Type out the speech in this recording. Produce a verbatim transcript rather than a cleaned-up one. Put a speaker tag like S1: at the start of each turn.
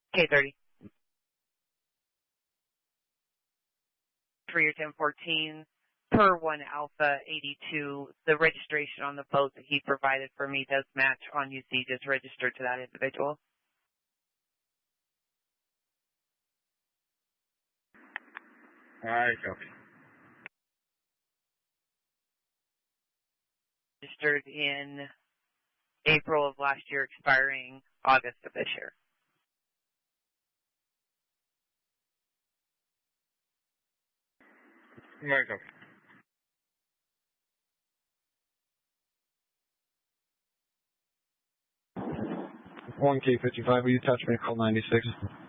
S1: K thirty. For your ten fourteen, per one Alpha eighty-two, the registration on the boat that he provided for me does match on U C, just registered to that individual.
S2: Alright, copy.
S1: Registered in April of last year, expiring August of this year.
S2: Alright, copy.
S3: one K fifty-five, will you touch me, call ninety-six?